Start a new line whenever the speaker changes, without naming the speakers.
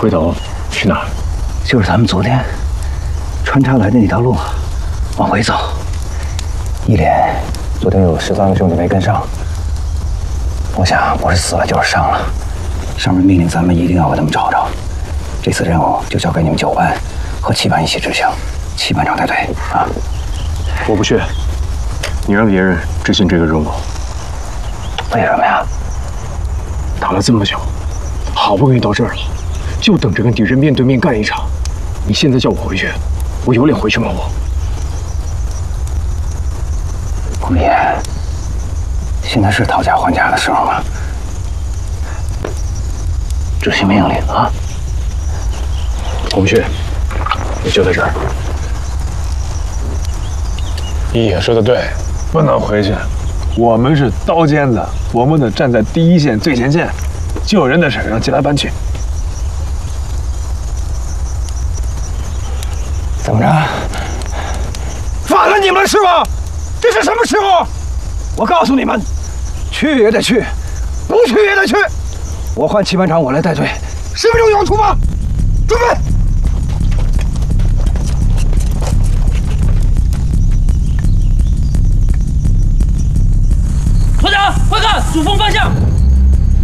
回头去哪儿？
就是咱们昨天穿插来的那条路，往回走。一连昨天有13个兄弟没跟上，我想不是死了就是伤了。上面命令咱们一定要把他们找着。这次任务就交给你们9班和7班一起执行，7班长带队啊！
我不去，你让别人执行这个任务。
为什么呀？
打了这么久，好不容易到这儿了，就等着跟敌人面对面干一场。你现在叫我回去，我有脸回去吗？
顾爷，现在是讨价还价的时候吗？执行命令啊！
我不去，你就在这儿。
一野说的对，不能回去。我们是刀尖子，我们得站在第一线最前线，救人的事让季来办去。
怎么着？
烦了你们是吗？这是什么时候？我告诉你们，去也得去，不去也得去。我换7班长，我来带队，10分钟以后出发，准备。
团长，快看，主峰方向！